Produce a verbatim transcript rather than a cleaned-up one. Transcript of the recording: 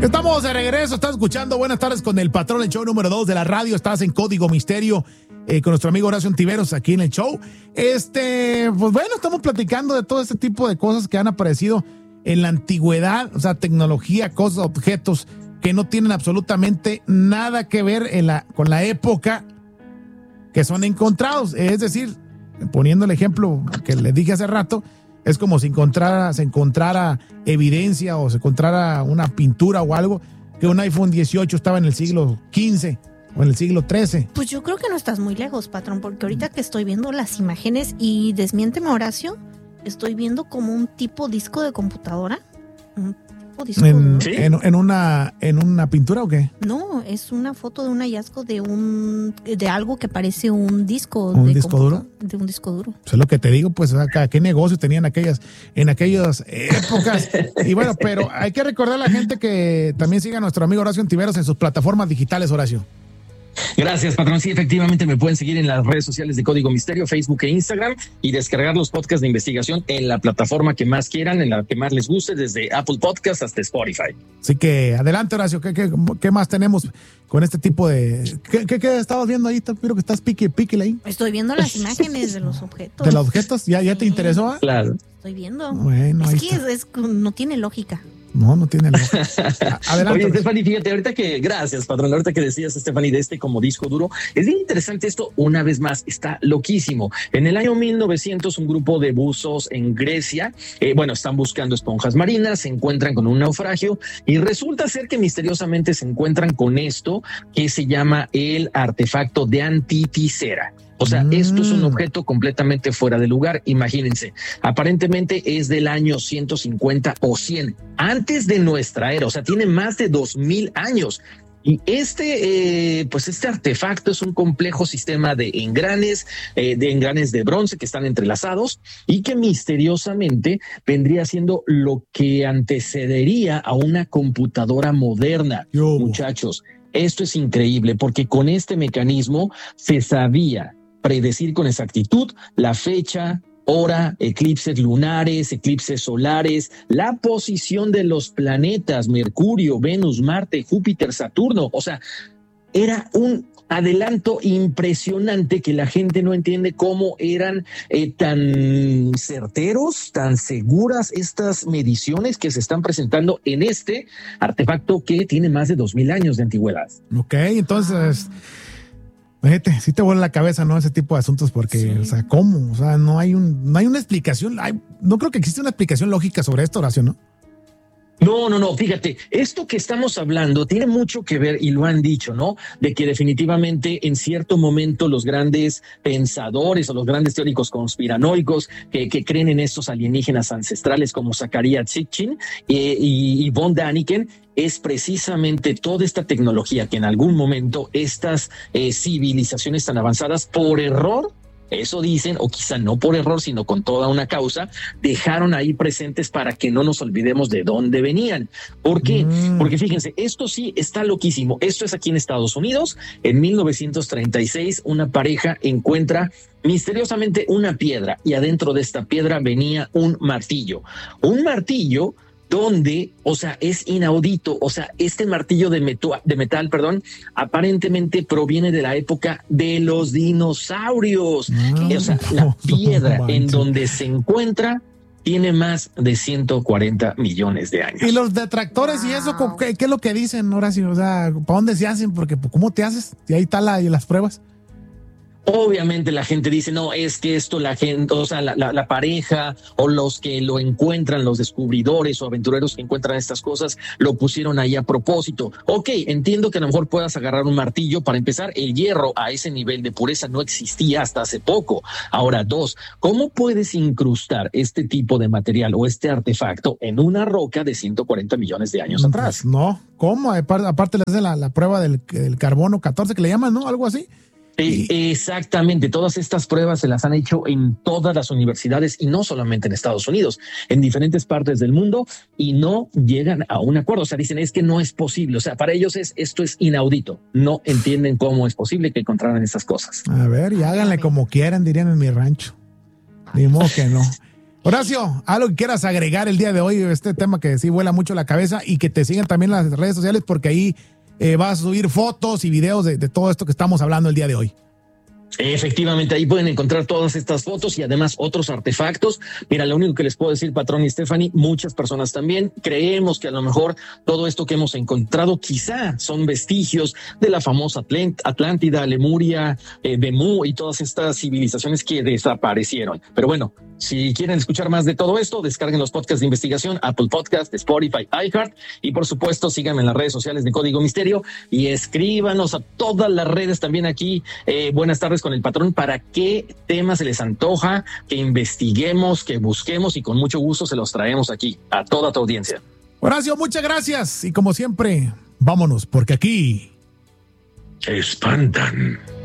Estamos de regreso, estás escuchando Buenas Tardes con el Patrón, el show número dos de la radio. Estás en Código Misterio eh, con nuestro amigo Horacio Ontiveros aquí en el show. Este, pues bueno, estamos platicando de todo este tipo de cosas que han aparecido en la antigüedad, o sea, tecnología, cosas, objetos que no tienen absolutamente nada que ver en la, con la época que son encontrados. Es decir, poniendo el ejemplo que le dije hace rato, es como si encontrara, se encontrara evidencia o se encontrara una pintura o algo que un iPhone dieciocho estaba en el siglo quince o en el siglo trece. Pues yo creo que no estás muy lejos, patrón, porque ahorita que estoy viendo las imágenes, y desmiénteme, Horacio, estoy viendo como un tipo disco de computadora. Un tipo disco ¿En, ¿Sí? en, en, una, ¿En una pintura o qué? No, es una foto de un hallazgo de un de algo que parece un disco. ¿Un de disco duro? De un disco duro. Eso es lo que te digo, pues acá, qué negocio tenían aquellas, en aquellas épocas. Y bueno, pero hay que recordar a la gente que también siga a nuestro amigo Horacio Ontiveros en sus plataformas digitales, Horacio. Gracias, patrón. Sí, efectivamente me pueden seguir en las redes sociales de Código Misterio, Facebook e Instagram, y descargar los podcasts de investigación en la plataforma que más quieran, en la que más les guste, desde Apple Podcasts hasta Spotify. Así que adelante, Horacio. ¿Qué, qué, qué más tenemos con este tipo de... ¿Qué, qué, qué estabas viendo ahí? Creo que estás pique, pique ahí. Estoy viendo las imágenes de los objetos. ¿De los objetos? ¿Ya, ya sí. te interesó? ¿Eh? Claro. Estoy viendo. Bueno, es que es, es, no tiene lógica. No, no tiene lógica. Adelante. Oye, Stephanie, fíjate, ahorita que, gracias, patrón, ahorita que decías, Stephanie, de este como disco duro, es bien interesante esto, una vez más, está loquísimo. En el año mil novecientos, un grupo de buzos en Grecia, eh, bueno, están buscando esponjas marinas, se encuentran con un naufragio, y resulta ser que misteriosamente se encuentran con esto que se llama el artefacto de Antiticera. O sea, mm. esto es un objeto completamente fuera de lugar. Imagínense, aparentemente es del año ciento cincuenta o cien, antes de nuestra era. O sea, tiene más de dos mil años. Y este, eh, pues este artefacto es un complejo sistema de engranes, eh, de engranes de bronce que están entrelazados y que misteriosamente vendría siendo lo que antecedería a una computadora moderna. Yo. Muchachos, esto es increíble porque con este mecanismo se sabía predecir con exactitud la fecha, hora, eclipses lunares, eclipses solares, la posición de los planetas, Mercurio, Venus, Marte, Júpiter, Saturno. O sea, era un adelanto impresionante que la gente no entiende cómo eran eh, tan certeros, tan seguras estas mediciones que se están presentando en este artefacto que tiene más de dos mil años de antigüedad. Ok, entonces... Fíjate, sí te vuela la cabeza, ¿no? Ese tipo de asuntos porque, sí. o sea, ¿cómo? O sea, no hay un, no hay una explicación, hay, no creo que exista una explicación lógica sobre esto, Horacio, ¿no? No, no, no, fíjate, esto que estamos hablando tiene mucho que ver, y lo han dicho, ¿no? De que definitivamente en cierto momento los grandes pensadores o los grandes teóricos conspiranoicos que, que creen en estos alienígenas ancestrales como Zecharia Sitchin eh, y, y von Däniken, es precisamente toda esta tecnología que en algún momento estas eh, civilizaciones tan avanzadas por error, eso dicen, o quizá no por error, sino con toda una causa, dejaron ahí presentes para que no nos olvidemos de dónde venían. ¿Por qué? Mm. Porque fíjense, esto sí está loquísimo. Esto es aquí en Estados Unidos. En mil novecientos treinta y seis, una pareja encuentra misteriosamente una piedra y adentro de esta piedra venía un martillo. Un martillo donde, o sea, es inaudito, o sea, este martillo de, metu- de metal, perdón, aparentemente proviene de la época de los dinosaurios. No, o sea, la piedra no, en donde se encuentra tiene más de ciento cuarenta millones de años. Y los detractores wow. y eso, ¿qué, ¿qué es lo que dicen, Horacio? O sea, ¿para dónde se hacen? Porque, ¿cómo te haces? Y ahí está la, y las pruebas. Obviamente la gente dice, no, es que esto la gente, o sea, la, la, la pareja o los que lo encuentran, los descubridores o aventureros que encuentran estas cosas, lo pusieron ahí a propósito. Ok, entiendo que a lo mejor puedas agarrar un martillo. Para empezar, el hierro a ese nivel de pureza no existía hasta hace poco. Ahora, dos, ¿cómo puedes incrustar este tipo de material o este artefacto en una roca de ciento cuarenta millones de años no, atrás? No, ¿cómo? Aparte, aparte le hacen la, la prueba del, del carbono catorce que le llaman, ¿no? Algo así. Eh, exactamente, todas estas pruebas se las han hecho en todas las universidades y no solamente en Estados Unidos, en diferentes partes del mundo y no llegan a un acuerdo. O sea, dicen es que no es posible. O sea, para ellos es esto es inaudito. No entienden cómo es posible que encontraran estas cosas. A ver, y háganle como quieran, dirían en mi rancho. Ni modo que no. Horacio, algo que quieras agregar el día de hoy, este tema que sí vuela mucho la cabeza, y que te sigan también en las redes sociales, porque ahí eh, vas a subir fotos y videos de, de todo esto que estamos hablando el día de hoy. Efectivamente, ahí pueden encontrar todas estas fotos y además otros artefactos. Mira, lo único que les puedo decir, Patrón y Stephanie, muchas personas también creemos que a lo mejor todo esto que hemos encontrado quizá son vestigios de la famosa Atlant- Atlántida, Lemuria, eh, Bemu y todas estas civilizaciones que desaparecieron. Pero bueno, si quieren escuchar más de todo esto, descarguen los podcasts de investigación, Apple Podcast, Spotify, iHeart, y por supuesto síganme en las redes sociales de Código Misterio y escríbanos a todas las redes también aquí. Eh, buenas tardes con el Patrón, para qué tema se les antoja que investiguemos, que busquemos, y con mucho gusto se los traemos aquí a toda tu audiencia. Horacio, muchas gracias, y como siempre, vámonos, porque aquí espantan.